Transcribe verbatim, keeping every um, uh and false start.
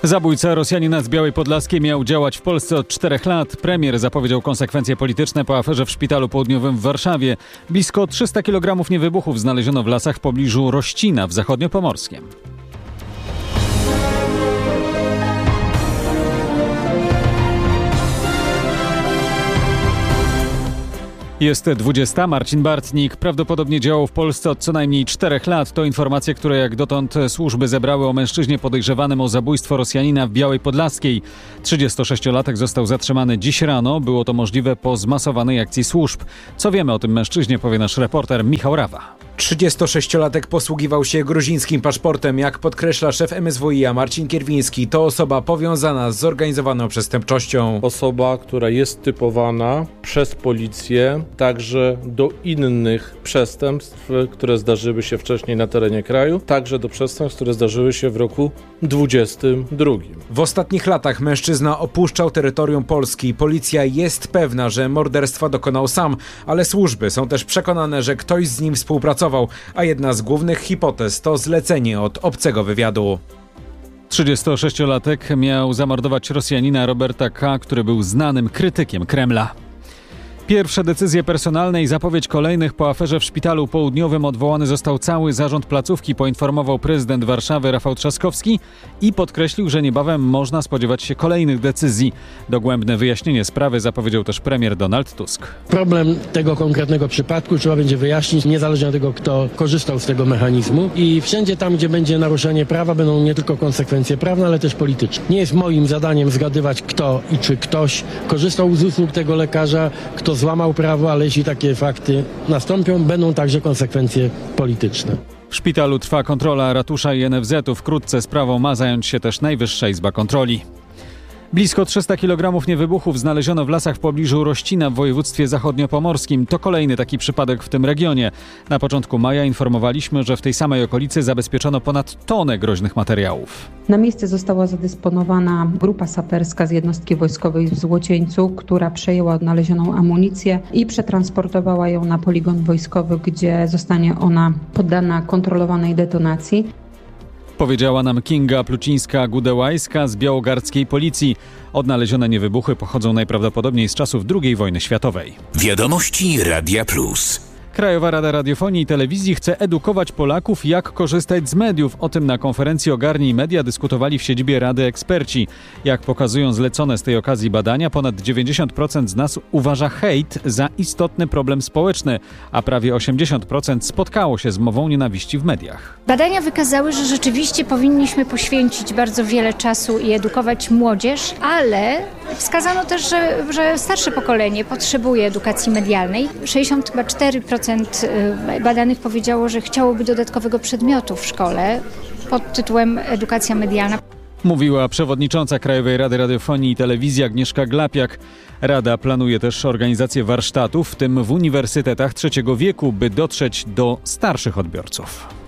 Zabójca Rosjanina z Białej Podlaskiej miał działać w Polsce od czterech lat. Premier zapowiedział konsekwencje polityczne po aferze w Szpitalu Południowym w Warszawie. Blisko trzysta kilogramów niewybuchów znaleziono w lasach w pobliżu Rościna w Zachodniopomorskiem. Jest dwudziesta. Marcin Bartnik prawdopodobnie działał w Polsce od co najmniej czterech lat. To informacje, które jak dotąd służby zebrały o mężczyźnie podejrzewanym o zabójstwo Rosjanina w Białej Podlaskiej. trzydziestosześciolatek został zatrzymany dziś rano. Było to możliwe po zmasowanej akcji służb. Co wiemy o tym mężczyźnie, powie nasz reporter Michał Rawa. trzydziestosześciolatek posługiwał się gruzińskim paszportem. Jak podkreśla szef M S W i a Marcin Kierwiński, to osoba powiązana z zorganizowaną przestępczością. Osoba, która jest typowana przez policję także do innych przestępstw, które zdarzyły się wcześniej na terenie kraju, także do przestępstw, które zdarzyły się w roku dwudziestym drugim. W ostatnich latach mężczyzna opuszczał terytorium Polski. Policja jest pewna, że morderstwa dokonał sam, ale służby są też przekonane, że ktoś z nim współpracował, a jedna z głównych hipotez to zlecenie od obcego wywiadu. trzydziestosześciolatek miał zamordować Rosjanina Roberta K., który był znanym krytykiem Kremla. Pierwsze decyzje personalne i zapowiedź kolejnych po aferze w Szpitalu Południowym. Odwołany został cały zarząd placówki, poinformował prezydent Warszawy Rafał Trzaskowski i podkreślił, że niebawem można spodziewać się kolejnych decyzji. Dogłębne wyjaśnienie sprawy zapowiedział też premier Donald Tusk. Problem tego konkretnego przypadku trzeba będzie wyjaśnić, niezależnie od tego, kto korzystał z tego mechanizmu, i wszędzie tam, gdzie będzie naruszenie prawa, będą nie tylko konsekwencje prawne, ale też polityczne. Nie jest moim zadaniem zgadywać, kto i czy ktoś korzystał z usług tego lekarza, kto złamał prawo, ale jeśli takie fakty nastąpią, będą także konsekwencje polityczne. W szpitalu trwa kontrola ratusza i N F Z-u. Wkrótce sprawą ma zająć się też Najwyższa Izba Kontroli. Blisko trzysta kilogramów niewybuchów znaleziono w lasach w pobliżu Rościna w województwie zachodniopomorskim. To kolejny taki przypadek w tym regionie. Na początku maja informowaliśmy, że w tej samej okolicy zabezpieczono ponad tonę groźnych materiałów. Na miejsce została zadysponowana grupa saperska z jednostki wojskowej w Złocieńcu, która przejęła odnalezioną amunicję i przetransportowała ją na poligon wojskowy, gdzie zostanie ona poddana kontrolowanej detonacji. Powiedziała nam Kinga Plucińska-Gudełajska z białogardzkiej policji. Odnalezione niewybuchy pochodzą najprawdopodobniej z czasów drugiej wojny światowej. Wiadomości Radia Plus. Krajowa Rada Radiofonii i Telewizji chce edukować Polaków, jak korzystać z mediów. O tym na konferencji Ogarnij Media dyskutowali w siedzibie Rady eksperci. Jak pokazują zlecone z tej okazji badania, ponad dziewięćdziesiąt procent z nas uważa hejt za istotny problem społeczny, a prawie osiemdziesiąt procent spotkało się z mową nienawiści w mediach. Badania wykazały, że rzeczywiście powinniśmy poświęcić bardzo wiele czasu i edukować młodzież, ale wskazano też, że, że starsze pokolenie potrzebuje edukacji medialnej. sześćdziesiąt cztery procent badanych powiedziało, że chciałoby dodatkowego przedmiotu w szkole pod tytułem edukacja medialna. Mówiła przewodnicząca Krajowej Rady Radiofonii i Telewizji Agnieszka Glapiak. Rada planuje też organizację warsztatów, w tym w uniwersytetach trzeciego wieku, by dotrzeć do starszych odbiorców.